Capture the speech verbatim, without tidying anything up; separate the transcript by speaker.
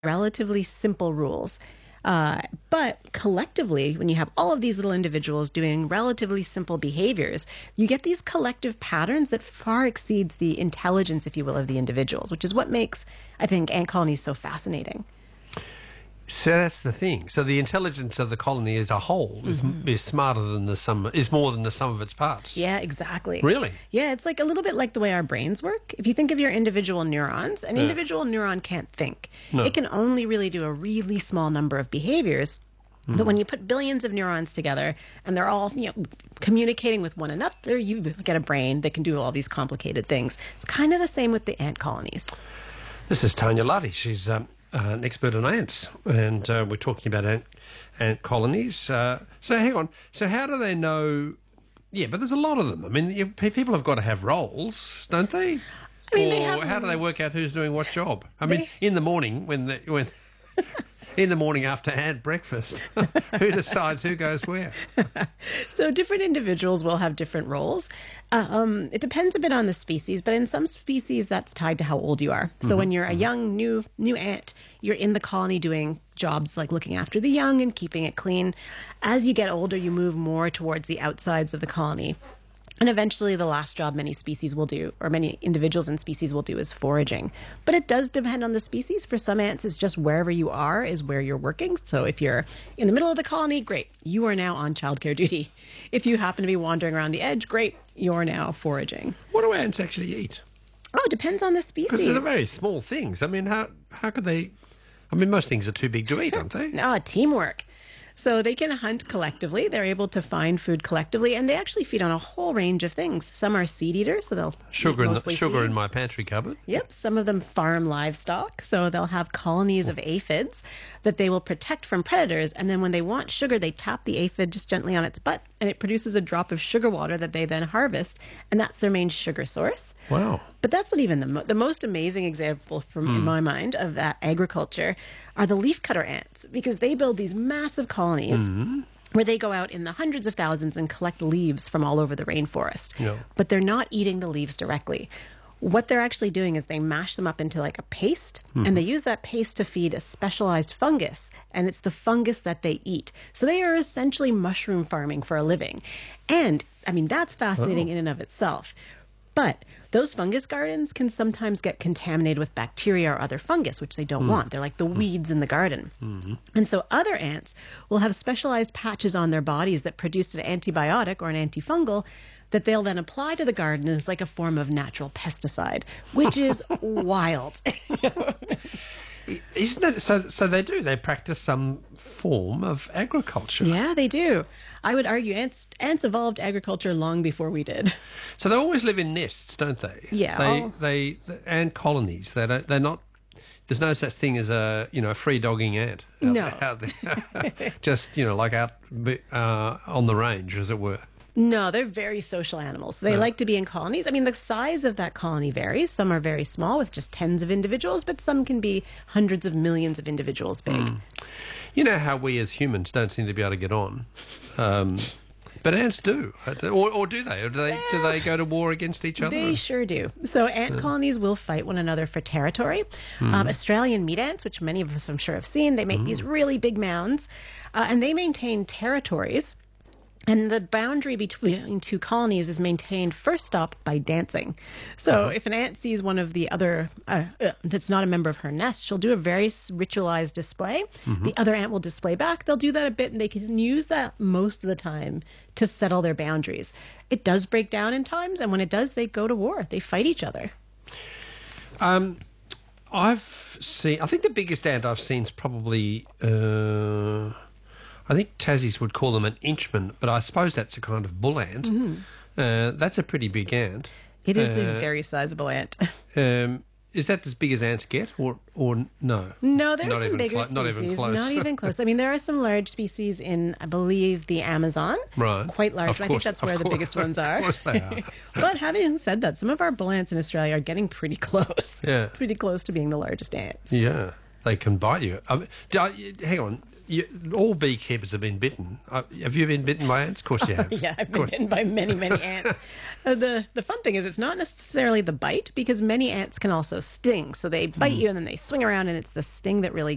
Speaker 1: relatively simple rules. Uh, but collectively, when you have all of these little individuals doing relatively simple behaviors, you get these collective patterns that far exceeds the intelligence, if you will, of the individuals, which is what makes, I think, ant colonies so fascinating.
Speaker 2: So that's the thing. So the intelligence of the colony as a whole is mm-hmm. is smarter than the sum, is more than the sum of its parts.
Speaker 1: Yeah, exactly.
Speaker 2: Really?
Speaker 1: Yeah, it's like a little bit like the way our brains work. If you think of your individual neurons, an yeah. individual neuron can't think. No. It can only really do a really small number of behaviors. Mm. But when you put billions of neurons together and they're all, you know, communicating with one another, you get a brain that can do all these complicated things. It's kind of the same with the ant colonies.
Speaker 2: This is Tanya Luddy. She's um, uh, an expert on ants, and uh, we're talking about ant, ant colonies. Uh, so hang on. So how do they know? Yeah, but there's a lot of them. I mean, you, people have got to have roles, don't they?
Speaker 1: I mean,
Speaker 2: or
Speaker 1: they have,
Speaker 2: how do they work out who's doing what job? I mean, they, in the morning when the, when in the morning after ant breakfast, who decides who goes where?
Speaker 1: So different individuals will have different roles. Uh, um, it depends a bit on the species, but in some species that's tied to how old you are. So mm-hmm. when you're a young new new ant, you're in the colony doing jobs like looking after the young and keeping it clean. As you get older, you move more towards the outsides of the colony. And eventually the last job many species will do, or many individuals and species will do, is foraging. But it does depend on the species. For some ants, it's just wherever you are is where you're working. So if you're in the middle of the colony, great, you are now on childcare duty. If you happen to be wandering around the edge, great, you're now foraging.
Speaker 2: What do ants actually eat?
Speaker 1: Oh, it depends on the species.
Speaker 2: Because they're very small things. I mean, how how could they... I mean, most things are too big to eat, aren't they?
Speaker 1: No, teamwork. So they can hunt collectively. They're able to find food collectively, and they actually feed on a whole range of things. Some are seed eaters, so they'll
Speaker 2: sugar
Speaker 1: eat
Speaker 2: in
Speaker 1: mostly
Speaker 2: the, sugar
Speaker 1: seeds.
Speaker 2: in my pantry cupboard.
Speaker 1: Yep. Some of them farm livestock, so they'll have colonies of aphids that they will protect from predators. And then when they want sugar, they tap the aphid just gently on its butt, and it produces a drop of sugar water that they then harvest, and that's their main sugar source.
Speaker 2: Wow.
Speaker 1: But that's not even the mo- the most amazing example from mm. in my mind of that agriculture are the leafcutter ants, because they build these massive colonies. Mm-hmm. where they go out in the hundreds of thousands and collect leaves from all over the rainforest.
Speaker 2: Yeah.
Speaker 1: But they're not eating the leaves directly. What they're actually doing is they mash them up into like a paste, mm-hmm. and they use that paste to feed a specialized fungus, and it's the fungus that they eat. So they are essentially mushroom farming for a living. And, I mean, that's fascinating oh. in and of itself. But those fungus gardens can sometimes get contaminated with bacteria or other fungus, which they don't mm. want. They're like the weeds in the garden. Mm-hmm. And so other ants will have specialized patches on their bodies that produce an antibiotic or an antifungal that they'll then apply to the garden as like a form of natural pesticide, which is wild.
Speaker 2: Isn't it? So, so they do. They practice some form of agriculture.
Speaker 1: Yeah, they do. I would argue ants ants evolved agriculture long before we did.
Speaker 2: So they always live in nests, don't they?
Speaker 1: Yeah.
Speaker 2: They they the ant colonies. They don't. They're not. There's no such thing as a you know a free dogging ant. Out
Speaker 1: no.
Speaker 2: There, out there. Just you know like out uh, on the range, as it were.
Speaker 1: No, they're very social animals. They oh. like to be in colonies. I mean, the size of that colony varies. Some are very small with just tens of individuals, but some can be hundreds of millions of individuals big. Mm.
Speaker 2: You know how we as humans don't seem to be able to get on, um, but ants do, or, or do they? Or do they well, do they go to war against each other?
Speaker 1: They sure do. So ant yeah. colonies will fight one another for territory. Mm. Um, Australian meat ants, which many of us I'm sure have seen, they make mm. these really big mounds, uh, and they maintain territories. And the boundary between two colonies is maintained first up by dancing. So uh-huh. if an ant sees one of the other uh, uh, that's not a member of her nest, she'll do a very ritualized display. Mm-hmm. The other ant will display back. They'll do that a bit, and they can use that most of the time to settle their boundaries. It does break down in times, and when it does, they go to war. They fight each other.
Speaker 2: Um, I've seen, I think the biggest ant I've seen is probably... Uh, I think Tassies would call them an inchman, but I suppose that's a kind of bull ant. Mm-hmm. Uh, that's a pretty big ant.
Speaker 1: It is
Speaker 2: uh,
Speaker 1: a very sizable ant.
Speaker 2: um, is that as big as ants get, or or no?
Speaker 1: No, there are some bigger
Speaker 2: clo-
Speaker 1: species.
Speaker 2: Not even close.
Speaker 1: Not even close. I mean, there are some large species in, I believe, the Amazon.
Speaker 2: Right.
Speaker 1: Quite large.
Speaker 2: Of
Speaker 1: I
Speaker 2: course,
Speaker 1: think that's where
Speaker 2: course,
Speaker 1: the biggest ones are.
Speaker 2: Of course they are.
Speaker 1: But having said that, some of our bull ants in Australia are getting pretty close.
Speaker 2: Yeah.
Speaker 1: Pretty close to being the largest ants.
Speaker 2: Yeah. They can bite you. I mean, hang on. You, all beekeepers have been bitten. Uh, have you been bitten by ants? Of course you have.
Speaker 1: Yeah, I've been bitten by many, many ants. Uh, the the fun thing is it's not necessarily the bite, because many ants can also sting. So they bite mm. you and then they swing around, and it's the sting that really